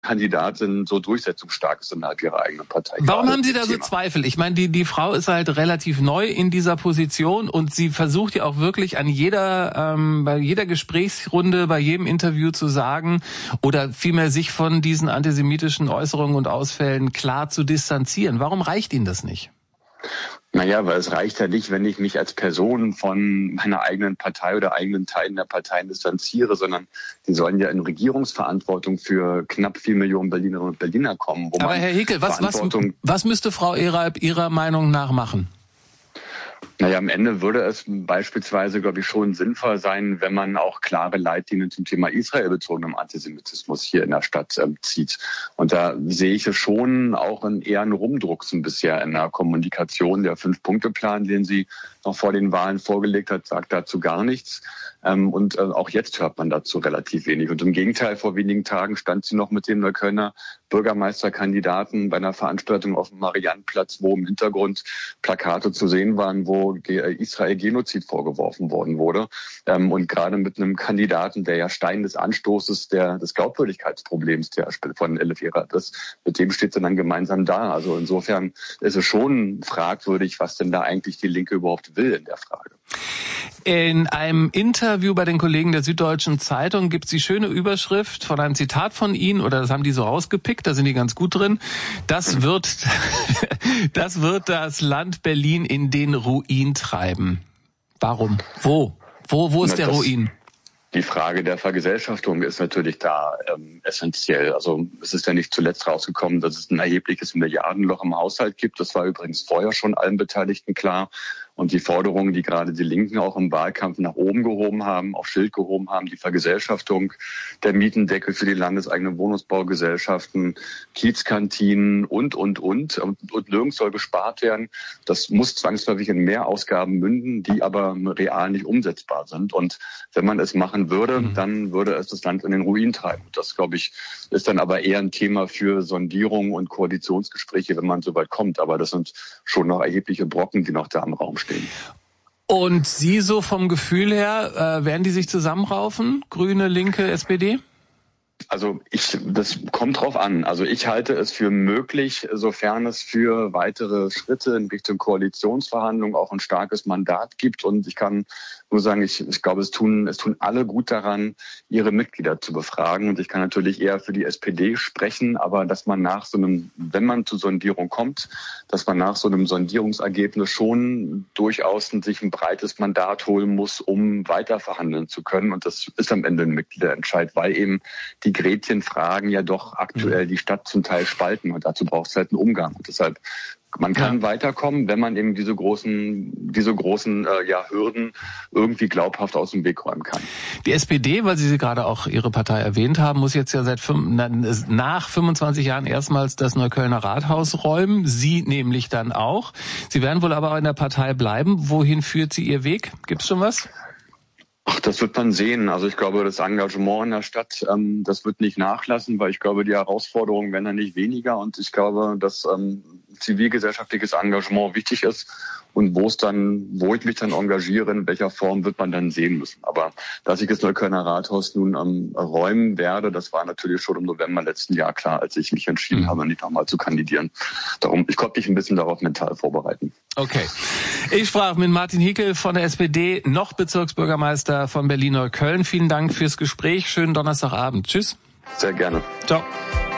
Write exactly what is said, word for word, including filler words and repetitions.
Kandidatin so durchsetzungsstark ist innerhalb ihrer eigenen Partei. Warum haben Sie da so Zweifel? Ich meine, die die Frau ist halt relativ neu in dieser Position und sie versucht ja auch wirklich an jeder ähm, bei jeder Gesprächsrunde, bei jedem Interview zu sagen oder vielmehr sich von diesen antisemitischen Äußerungen und Ausfällen klar zu distanzieren. Warum reicht Ihnen das nicht? Naja, weil es reicht ja nicht, wenn ich mich als Person von meiner eigenen Partei oder eigenen Teilen der Parteien distanziere, sondern die sollen ja in Regierungsverantwortung für knapp vier Millionen Berlinerinnen und Berliner kommen. Wo Aber man Herr Hickel, was, was, was müsste Frau Erab Ihrer Meinung nach machen? Naja, am Ende würde es beispielsweise, glaube ich, schon sinnvoll sein, wenn man auch klare Leitlinien zum Thema israelbezogenem Antisemitismus hier in der Stadt ähm, zieht. Und da sehe ich es schon auch in eher einen Rumdrucksen bisher in der Kommunikation. Der Fünf-Punkte-Plan, den sie noch vor den Wahlen vorgelegt hat, sagt dazu gar nichts. Ähm, und äh, auch jetzt hört man dazu relativ wenig. Und im Gegenteil, vor wenigen Tagen stand sie noch mit dem Neuköllner Bürgermeisterkandidaten bei einer Veranstaltung auf dem Mariannplatz, wo im Hintergrund Plakate zu sehen waren, wo Israel Genozid vorgeworfen worden wurde. Ähm, und gerade mit einem Kandidaten, der ja Stein des Anstoßes der, des Glaubwürdigkeitsproblems der von Elif Erab ist, mit dem steht sie dann gemeinsam da. Also insofern ist es schon fragwürdig, was denn da eigentlich die Linke überhaupt will in der Frage. In einem Interview bei den Kollegen der Süddeutschen Zeitung gibt es die schöne Überschrift von einem Zitat von Ihnen, oder das haben die so rausgepickt, da sind die ganz gut drin. Das wird, das wird das Land Berlin in den Ruin treiben. Warum? Wo? Wo, wo ist der Ruin? Die Frage der Vergesellschaftung ist natürlich da ähm, essentiell. Also es ist ja nicht zuletzt rausgekommen, dass es ein erhebliches Milliardenloch im Haushalt gibt. Das war übrigens vorher schon allen Beteiligten klar. Und die Forderungen, die gerade die Linken auch im Wahlkampf nach oben gehoben haben, auf Schild gehoben haben, die Vergesellschaftung, der Mietendeckel für die landeseigenen Wohnungsbaugesellschaften, Kiezkantinen und, und, und. Und, und nirgends soll gespart werden. Das muss zwangsläufig in mehr Ausgaben münden, die aber real nicht umsetzbar sind. Und wenn man es machen würde, mhm. dann würde es das Land in den Ruin treiben. Das, glaube ich, ist dann aber eher ein Thema für Sondierungen und Koalitionsgespräche, wenn man so weit kommt. Aber das sind schon noch erhebliche Brocken, die noch da im Raum stehen. Und Sie so vom Gefühl her, äh, werden die sich zusammenraufen? Grüne, Linke, S P D? Also ich, das kommt drauf an. Also ich halte es für möglich, sofern es für weitere Schritte in Richtung Koalitionsverhandlungen auch ein starkes Mandat gibt. Und ich kann nur sagen, ich, ich glaube, es tun, es tun alle gut daran, ihre Mitglieder zu befragen. Und ich kann natürlich eher für die S P D sprechen, aber dass man nach so einem, wenn man zur Sondierung kommt, dass man nach so einem Sondierungsergebnis schon durchaus sich ein breites Mandat holen muss, um weiter verhandeln zu können. Und das ist am Ende ein Mitgliederentscheid, weil eben die Gretchenfragen ja doch aktuell die Stadt zum Teil spalten. Und dazu braucht es halt einen Umgang. Und deshalb, man kann ja weiterkommen, wenn man eben diese großen, diese großen äh, ja, Hürden irgendwie glaubhaft aus dem Weg räumen kann. Die S P D, weil Sie sie gerade auch Ihre Partei erwähnt haben, muss jetzt ja seit fünf, nach fünfundzwanzig Jahren erstmals das Neuköllner Rathaus räumen. Sie nämlich dann auch. Sie werden wohl aber auch in der Partei bleiben. Wohin führt Sie Ihr Weg? Gibt's schon was? Ach, das wird man sehen. Also ich glaube, das Engagement in der Stadt, ähm, das wird nicht nachlassen, weil ich glaube, die Herausforderungen werden dann nicht weniger. Und ich glaube, dass ähm, zivilgesellschaftliches Engagement wichtig ist. Und wo es dann, wo ich mich dann engagiere, in welcher Form, wird man dann sehen müssen. Aber dass ich das Neuköllner Rathaus nun ähm, räumen werde, das war natürlich schon im November letzten Jahr klar, als ich mich entschieden mhm. habe, nicht nochmal zu kandidieren. Darum, ich konnte mich ein bisschen darauf mental vorbereiten. Okay. Ich sprach mit Martin Hickel von der S P D, noch Bezirksbürgermeister von Berlin-Neukölln. Vielen Dank fürs Gespräch. Schönen Donnerstagabend. Tschüss. Sehr gerne. Ciao.